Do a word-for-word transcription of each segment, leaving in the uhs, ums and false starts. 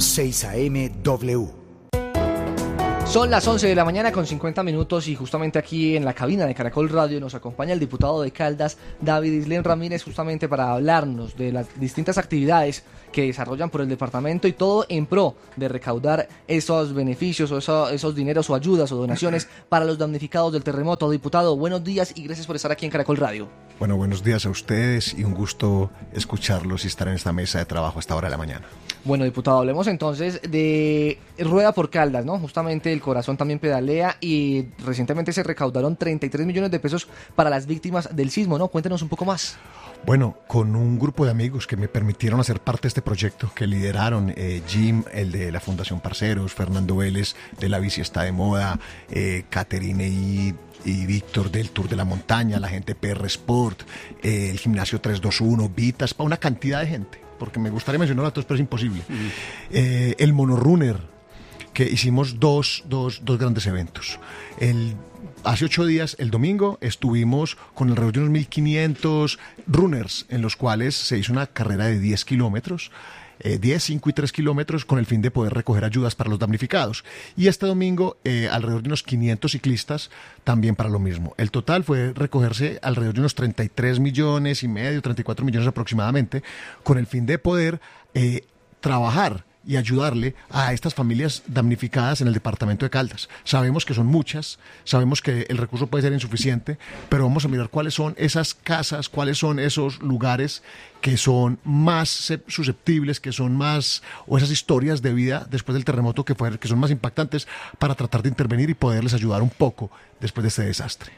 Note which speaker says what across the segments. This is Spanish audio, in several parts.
Speaker 1: seis A M W.
Speaker 2: Son las once de la mañana con cincuenta minutos y justamente aquí en la cabina de Caracol Radio nos acompaña el diputado de Caldas, David Islén Ramírez, justamente para hablarnos de las distintas actividades que desarrollan por el departamento y todo en pro de recaudar esos beneficios o esos, esos dineros o ayudas o donaciones para los damnificados del terremoto. Diputado, buenos días y gracias por estar aquí en Caracol Radio.
Speaker 3: Bueno, buenos días a ustedes y un gusto escucharlos y estar en esta mesa de trabajo a esta hora de la mañana.
Speaker 2: Bueno, diputado, hablemos entonces de Rueda por Caldas, ¿no? Justamente el corazón también pedalea y recientemente se recaudaron treinta y tres millones de pesos para las víctimas del sismo, ¿no? Cuéntenos un poco más.
Speaker 3: Bueno, con un grupo de amigos que me permitieron hacer parte de este proyecto, que lideraron eh, Jim, el de la Fundación Parceros, Fernando Vélez, de La Bici Está de Moda, eh, Caterine y... y Víctor del Tour de la Montaña, la gente P R Sport, eh, el Gimnasio tres dos uno, Vitas, para una cantidad de gente, porque me gustaría mencionar a todos, pero es imposible. Mm. Eh, el Monorunner, que hicimos dos, dos, dos grandes eventos. El, hace ocho días, el domingo, estuvimos con alrededor de unos mil quinientos runners, en los cuales se hizo una carrera de diez kilómetros, Eh, diez, cinco y tres kilómetros con el fin de poder recoger ayudas para los damnificados. Y este domingo eh, alrededor de unos quinientos ciclistas también para lo mismo. El total fue recogerse alrededor de unos treinta y tres millones y medio, treinta y cuatro millones aproximadamente, con el fin de poder eh, trabajar y ayudarle a estas familias damnificadas en el departamento de Caldas. Sabemos que son muchas, sabemos que el recurso puede ser insuficiente, pero vamos a mirar cuáles son esas casas, cuáles son esos lugares que son más susceptibles, que son más, o esas historias de vida después del terremoto que, fue, que son más impactantes, para tratar de intervenir y poderles ayudar un poco después de este desastre.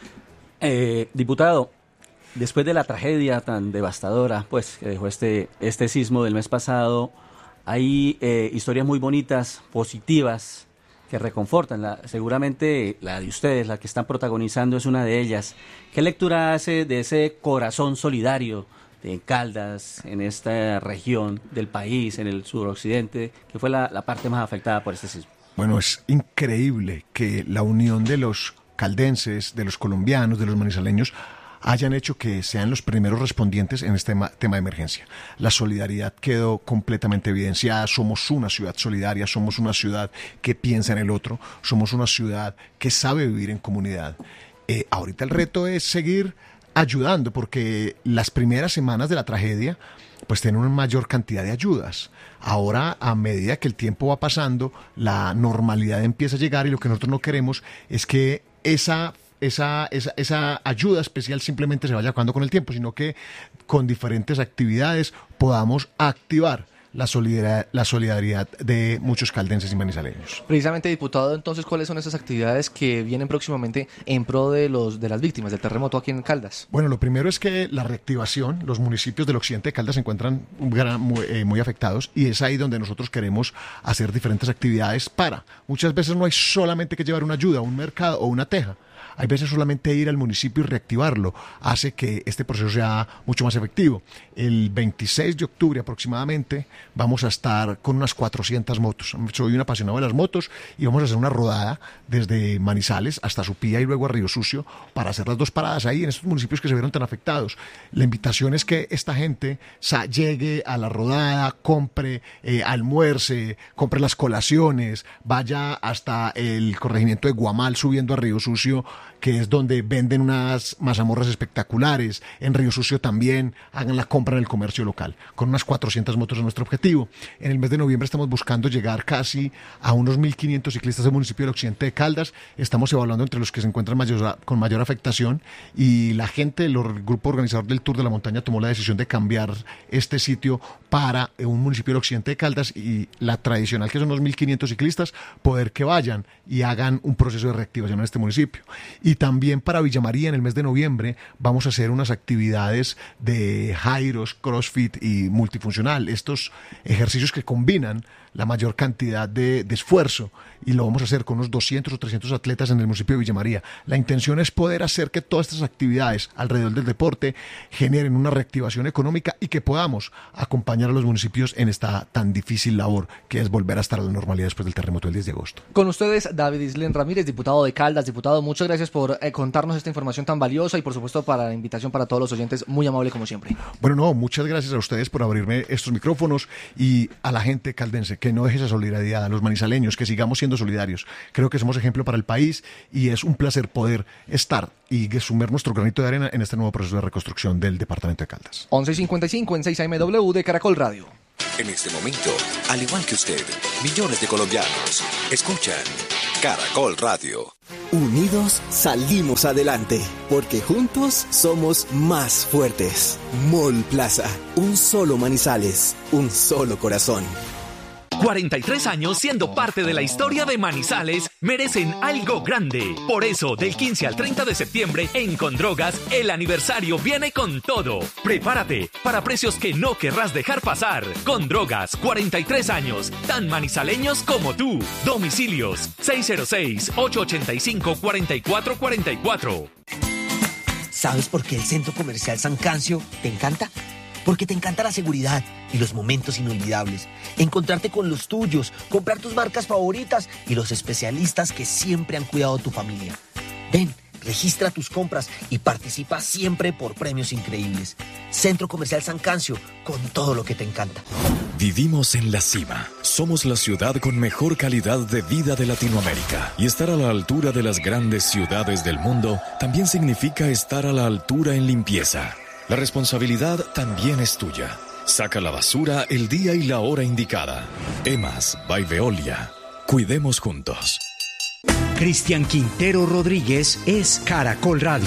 Speaker 4: Eh, diputado, después de la tragedia tan devastadora pues que dejó este, este sismo del mes pasado, hay eh, historias muy bonitas, positivas, que reconfortan. La, seguramente la de ustedes, la que están protagonizando, es una de ellas. ¿Qué lectura hace de ese corazón solidario de Caldas, en esta región del país, en el suroccidente, que fue la, la parte más afectada por este sismo?
Speaker 3: Bueno, es increíble que la unión de los caldenses, de los colombianos, de los manizaleños, hayan hecho que sean los primeros respondientes en este tema, tema de emergencia. La solidaridad quedó completamente evidenciada. Somos una ciudad solidaria, somos una ciudad que piensa en el otro, somos una ciudad que sabe vivir en comunidad. Eh, ahorita el reto es seguir ayudando, porque las primeras semanas de la tragedia pues tienen una mayor cantidad de ayudas. Ahora, a medida que el tiempo va pasando, la normalidad empieza a llegar, y lo que nosotros no queremos es que esa Esa, esa, esa ayuda especial simplemente se vaya acabando con el tiempo, sino que con diferentes actividades podamos activar la solidaridad, la solidaridad de muchos caldenses y manizaleños.
Speaker 2: Precisamente, diputado, entonces, ¿cuáles son esas actividades que vienen próximamente en pro de los de las víctimas del terremoto aquí en Caldas?
Speaker 3: Bueno, lo primero es que la reactivación, los municipios del occidente de Caldas se encuentran muy, eh, muy afectados, y es ahí donde nosotros queremos hacer diferentes actividades para. Muchas veces no hay solamente que llevar una ayuda, un mercado o una teja. Hay veces solamente ir al municipio y reactivarlo hace que este proceso sea mucho más efectivo. El veintiséis de octubre aproximadamente vamos a estar con unas cuatrocientas motos. Soy un apasionado de las motos y vamos a hacer una rodada desde Manizales hasta Supía y luego a Río Sucio para hacer las dos paradas ahí en estos municipios que se vieron tan afectados. La invitación es que esta gente llegue a la rodada, compre, eh, almuerce, compre las colaciones, vaya hasta el corregimiento de Guamal subiendo a Río Sucio, que es donde venden unas mazamorras espectaculares. En Río Sucio también hagan la compra en el comercio local. Con unas cuatrocientas motos es nuestro objetivo. En el mes de noviembre estamos buscando llegar casi a unos mil quinientos ciclistas del municipio del occidente de Caldas. Estamos evaluando entre los que se encuentran mayor, con mayor afectación, y la gente, el grupo organizador del Tour de la Montaña tomó la decisión de cambiar este sitio para un municipio del occidente de Caldas, y la tradicional, que son los mil quinientos ciclistas, poder que vayan y hagan un proceso de reactivación en este municipio. Y también para Villa María, en el mes de noviembre, vamos a hacer unas actividades de gyros, crossfit y multifuncional. Estos ejercicios que combinan la mayor cantidad de, de esfuerzo, y lo vamos a hacer con unos doscientos o trescientos atletas en el municipio de Villa María. La intención es poder hacer que todas estas actividades alrededor del deporte generen una reactivación económica y que podamos acompañar a los municipios en esta tan difícil labor que es volver a estar a la normalidad después del terremoto del diez de agosto.
Speaker 2: Con ustedes, David Islén Ramírez, diputado de Caldas. Diputado, muchas gracias. gracias por eh, contarnos esta información tan valiosa y por supuesto para la invitación para todos los oyentes, muy amable como siempre.
Speaker 3: Bueno, no, muchas gracias a ustedes por abrirme estos micrófonos y a la gente caldense que no deje esa solidaridad, a los manizaleños que sigamos siendo solidarios. Creo que somos ejemplo para el país y es un placer poder estar y sumar nuestro granito de arena en este nuevo proceso de reconstrucción del departamento de Caldas.
Speaker 2: once cincuenta y cinco en seis A M W de Caracol Radio.
Speaker 5: En este momento, al igual que usted, millones de colombianos escuchan Caracol Radio.
Speaker 6: Unidos salimos adelante, porque juntos somos más fuertes. Mall Plaza, un solo Manizales, un solo corazón.
Speaker 7: cuarenta y tres años siendo parte de la historia de Manizales merecen algo grande. Por eso, del quince al treinta de septiembre, en Condrogas, el aniversario viene con todo. Prepárate para precios que no querrás dejar pasar. Condrogas, cuarenta y tres años, tan manizaleños como tú. Domicilios seis cero seis, ocho ocho cinco, cuatro cuatro cuatro cuatro.
Speaker 8: ¿Sabes por qué el Centro Comercial San Cancio te encanta? Porque te encanta la seguridad y los momentos inolvidables. Encontrarte con los tuyos, comprar tus marcas favoritas y los especialistas que siempre han cuidado tu familia. Ven, registra tus compras y participa siempre por premios increíbles. Centro Comercial San Cancio, con todo lo que te encanta.
Speaker 5: Vivimos en la cima. Somos la ciudad con mejor calidad de vida de Latinoamérica. Y estar a la altura de las grandes ciudades del mundo también significa estar a la altura en limpieza. La responsabilidad también es tuya. Saca la basura el día y la hora indicada. Emas by Veolia. Cuidemos juntos.
Speaker 1: Cristian Quintero Rodríguez es Caracol Radio.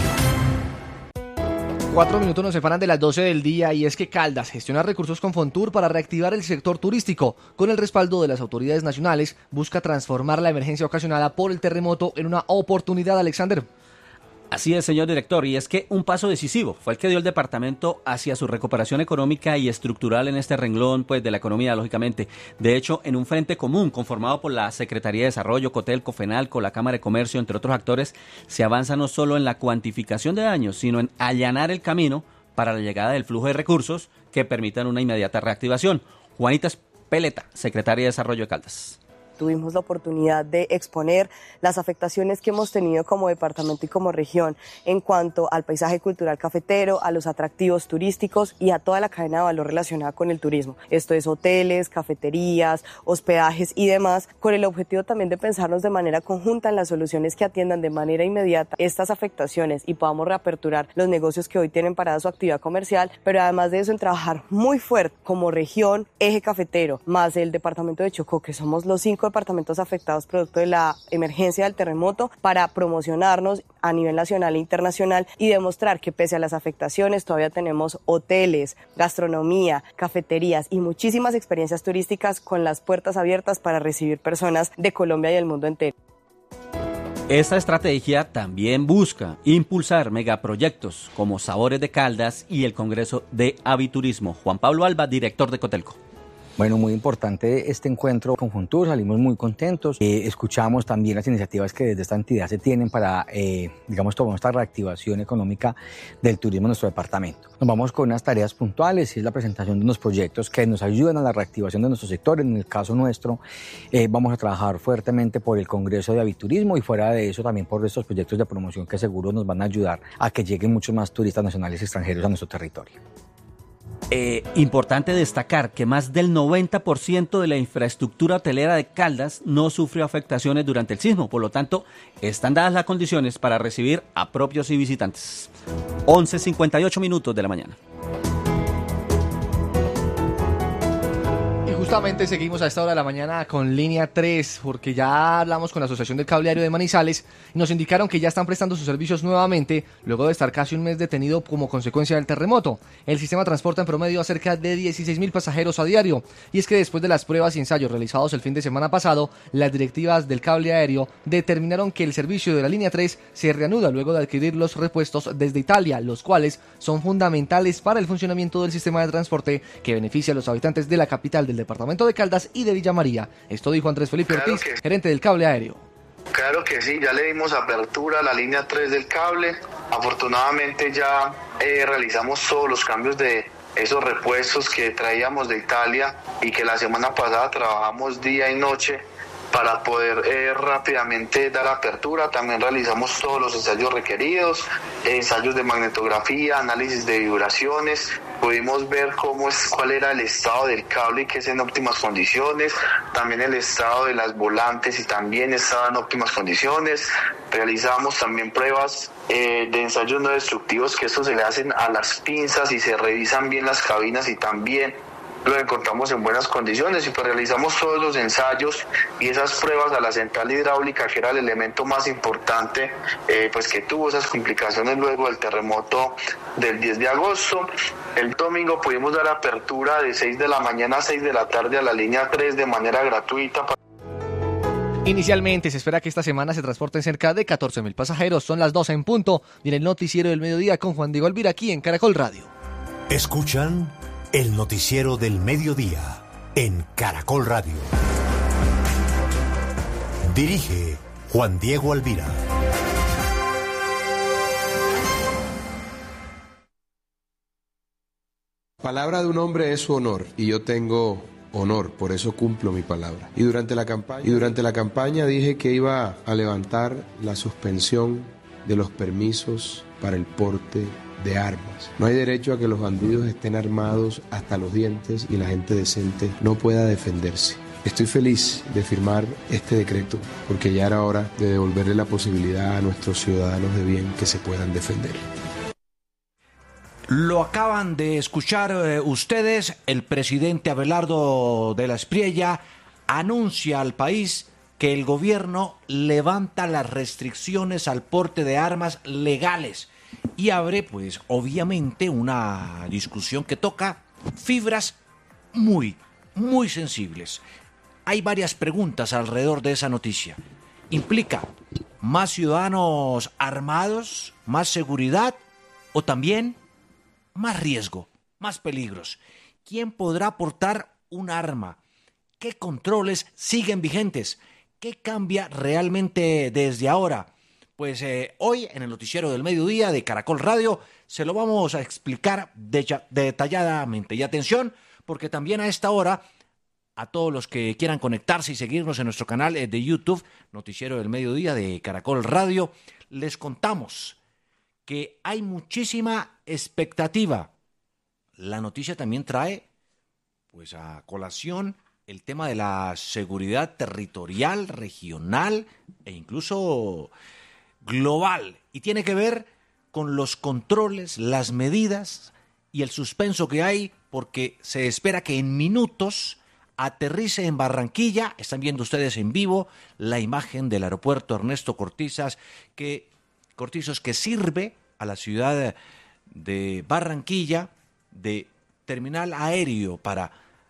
Speaker 2: Cuatro minutos nos separan de las doce del día y es que Caldas gestiona recursos con Fontur para reactivar el sector turístico. Con el respaldo de las autoridades nacionales, busca transformar la emergencia ocasionada por el terremoto en una oportunidad, Alexander.
Speaker 4: Así es, señor director, y es que un paso decisivo fue el que dio el departamento hacia su recuperación económica y estructural en este renglón pues, de la economía, lógicamente. De hecho, en un frente común conformado por la Secretaría de Desarrollo, Cotelco, Fenalco, la Cámara de Comercio, entre otros actores, se avanza no solo en la cuantificación de daños, sino en allanar el camino para la llegada del flujo de recursos que permitan una inmediata reactivación. Juanita Peleta, Secretaria de Desarrollo de Caldas.
Speaker 9: Tuvimos la oportunidad de exponer las afectaciones que hemos tenido como departamento y como región en cuanto al paisaje cultural cafetero, a los atractivos turísticos y a toda la cadena de valor relacionada con el turismo. Esto es hoteles, cafeterías, hospedajes y demás, con el objetivo también de pensarnos de manera conjunta en las soluciones que atiendan de manera inmediata estas afectaciones y podamos reaperturar los negocios que hoy tienen parada su actividad comercial, pero además de eso en trabajar muy fuerte como región, eje cafetero, más el departamento de Chocó, que somos los cinco departamentos afectados producto de la emergencia del terremoto, para promocionarnos a nivel nacional e internacional y demostrar que pese a las afectaciones todavía tenemos hoteles, gastronomía, cafeterías y muchísimas experiencias turísticas con las puertas abiertas para recibir personas de Colombia y del mundo entero.
Speaker 4: Esta estrategia también busca impulsar megaproyectos como Sabores de Caldas y el Congreso de Aviturismo. Juan Pablo Alba, director de Cotelco.
Speaker 10: Bueno, muy importante este encuentro con Fontur, salimos muy contentos. Eh, escuchamos también las iniciativas que desde esta entidad se tienen para, eh, digamos, tomar esta reactivación económica del turismo en nuestro departamento. Nos vamos con unas tareas puntuales y es la presentación de unos proyectos que nos ayudan a la reactivación de nuestro sector. En el caso nuestro, eh, vamos a trabajar fuertemente por el Congreso de Aviturismo y fuera de eso también por estos proyectos de promoción que seguro nos van a ayudar a que lleguen muchos más turistas nacionales y extranjeros a nuestro territorio.
Speaker 4: Eh, importante destacar que más del noventa por ciento de la infraestructura hotelera de Caldas no sufrió afectaciones durante el sismo, por lo tanto, están dadas las condiciones para recibir a propios y visitantes. once cincuenta y ocho minutos de la mañana.
Speaker 2: Justamente seguimos a esta hora de la mañana con Línea tres, porque ya hablamos con la Asociación del Cable Aéreo de Manizales y nos indicaron que ya están prestando sus servicios nuevamente luego de estar casi un mes detenido como consecuencia del terremoto. El sistema transporta en promedio a cerca de dieciséis mil pasajeros a diario, y es que después de las pruebas y ensayos realizados el fin de semana pasado, las directivas del cable aéreo determinaron que el servicio de la Línea tres se reanuda luego de adquirir los repuestos desde Italia, los cuales son fundamentales para el funcionamiento del sistema de transporte que beneficia a los habitantes de la capital del departamento de Caldas y de Villa María. Esto dijo Andrés Felipe
Speaker 11: claro
Speaker 2: Ortiz,
Speaker 11: que,
Speaker 2: gerente del cable aéreo.
Speaker 11: Claro que sí, ya le dimos apertura a la línea tres del cable. Afortunadamente ya eh, realizamos todos los cambios de esos repuestos que traíamos de Italia y que la semana pasada trabajamos día y noche para poder eh, rápidamente dar apertura. También realizamos todos los ensayos requeridos, ensayos de magnetografía, análisis de vibraciones. Pudimos ver cómo es, cuál era el estado del cable y que es en óptimas condiciones, también el estado de las volantes y también estaba en óptimas condiciones. Realizamos también pruebas eh, de ensayos no destructivos, que esto se le hacen a las pinzas y se revisan bien las cabinas y también lo encontramos en buenas condiciones, y pues realizamos todos los ensayos y esas pruebas a la central hidráulica, que era el elemento más importante, eh, pues que tuvo esas complicaciones luego del terremoto del diez de agosto. El domingo pudimos dar apertura de seis de la mañana a seis de la tarde a la línea tres de manera gratuita.
Speaker 2: Inicialmente se espera que esta semana se transporten cerca de catorce mil pasajeros. Son las doce en punto y en el noticiero del mediodía con Juan Diego Alvira aquí en Caracol Radio.
Speaker 1: Escuchan el noticiero del mediodía en Caracol Radio. Dirige Juan Diego Alvira.
Speaker 12: Palabra de un hombre es su honor, y yo tengo honor, por eso cumplo mi palabra. Y durante la campaña, y durante la campaña dije que iba a levantar la suspensión de los permisos para el porte de armas. No hay derecho a que los bandidos estén armados hasta los dientes y la gente decente no pueda defenderse. Estoy feliz de firmar este decreto porque ya era hora de devolverle la posibilidad a nuestros ciudadanos de bien que se puedan defender.
Speaker 13: Lo acaban de escuchar eh, ustedes. El presidente Abelardo de la Espriella anuncia al país que el gobierno levanta las restricciones al porte de armas legales y abre, pues, obviamente, una discusión que toca fibras muy, muy sensibles. Hay varias preguntas alrededor de esa noticia. ¿Implica más ciudadanos armados, más seguridad o también más riesgo, más peligros? ¿Quién podrá portar un arma? ¿Qué controles siguen vigentes? ¿Qué cambia realmente desde ahora? Pues eh, hoy en el noticiero del mediodía de Caracol Radio se lo vamos a explicar de- detalladamente. Y atención, porque también a esta hora, a todos los que quieran conectarse y seguirnos en nuestro canal de YouTube, Noticiero del Mediodía de Caracol Radio, les contamos que hay muchísima expectativa. La noticia también trae, pues, a colación el tema de la seguridad territorial, regional e incluso global. Y tiene que ver con los controles, las medidas y el suspenso que hay, porque se espera que en minutos aterrice en Barranquilla. Están viendo ustedes en vivo la imagen del aeropuerto Ernesto Cortizas, que Cortizos que sirve a la ciudad de Barranquilla de terminal aéreo para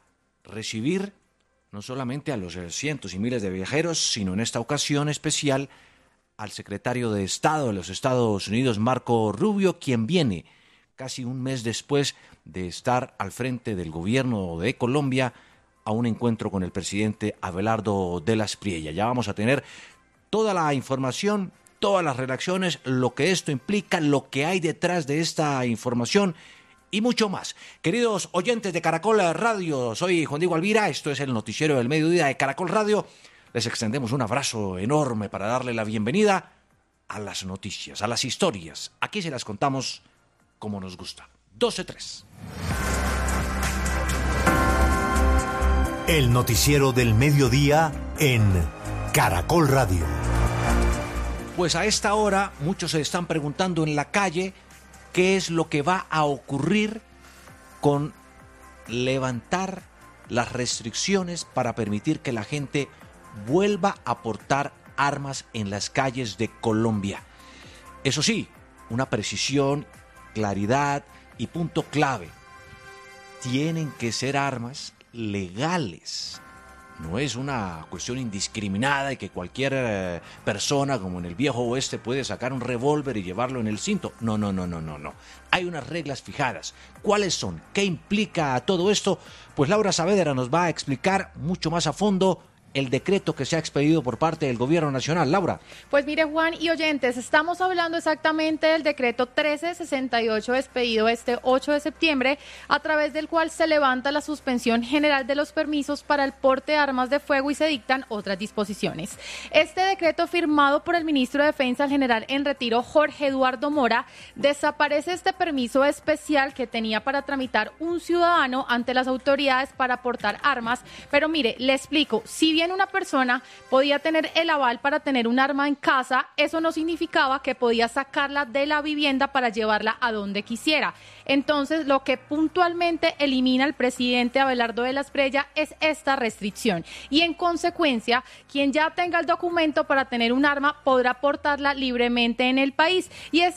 Speaker 13: recibir no solamente a los cientos y miles de viajeros, sino en esta ocasión especial al secretario de Estado de los Estados Unidos, Marco Rubio, quien viene casi un mes después de estar al frente del gobierno de Colombia a un encuentro con el presidente Abelardo de la Espriella. Ya vamos a tener toda la información, todas las redacciones, lo que esto implica, lo que hay detrás de esta información y mucho más. Queridos oyentes de Caracol Radio, soy Juan Diego Alvira, esto es el noticiero del mediodía de Caracol Radio. Les extendemos un abrazo enorme para darle la bienvenida a las noticias, a las historias. Aquí se las contamos como nos gusta. doce tres.
Speaker 1: El noticiero del mediodía en Caracol Radio.
Speaker 13: Pues a esta hora muchos se están preguntando en la calle qué es lo que va a ocurrir con levantar las restricciones para permitir que la gente vuelva a portar armas en las calles de Colombia. Eso sí, una precisión, claridad y punto clave. Tienen que ser armas legales. No es una cuestión indiscriminada y que cualquier eh, persona, como en el viejo oeste, puede sacar un revólver y llevarlo en el cinto. No, no, no, no, no, no. Hay unas reglas fijadas. ¿Cuáles son? ¿Qué implica todo esto? Pues Laura Saavedra nos va a explicar mucho más a fondo el decreto que se ha expedido por parte del Gobierno Nacional. Laura.
Speaker 14: Pues mire, Juan y oyentes, estamos hablando exactamente del decreto trece sesenta y ocho expedido este ocho de septiembre, a través del cual se levanta la suspensión general de los permisos para el porte de armas de fuego y se dictan otras disposiciones. Este decreto, firmado por el ministro de Defensa, el general en retiro Jorge Eduardo Mora, desaparece este permiso especial que tenía para tramitar un ciudadano ante las autoridades para portar armas. Pero mire, le explico, si bien una persona podía tener el aval para tener un arma en casa, eso no significaba que podía sacarla de la vivienda para llevarla a donde quisiera. Entonces, lo que puntualmente elimina el presidente Abelardo de la Espriella es esta restricción. Y en consecuencia, quien ya tenga el documento para tener un arma podrá portarla libremente en el país. Y es